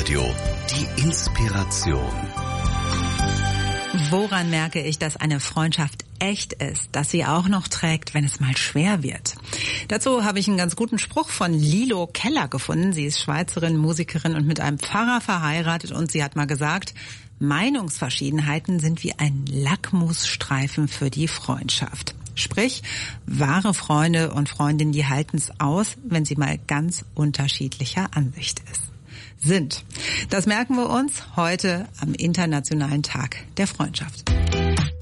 Live-Radio, die Inspiration. Woran merke ich, dass eine Freundschaft echt ist, dass sie auch noch trägt, wenn es mal schwer wird? Dazu habe ich einen ganz guten Spruch von Lilo Keller gefunden. Sie ist Schweizerin, Musikerin und mit einem Pfarrer verheiratet und sie hat mal gesagt, Meinungsverschiedenheiten sind wie ein Lackmusstreifen für die Freundschaft. Sprich, wahre Freunde und Freundinnen, die halten es aus, wenn sie mal ganz unterschiedlicher Ansicht sind. Das merken wir uns heute am Internationalen Tag der Freundschaft.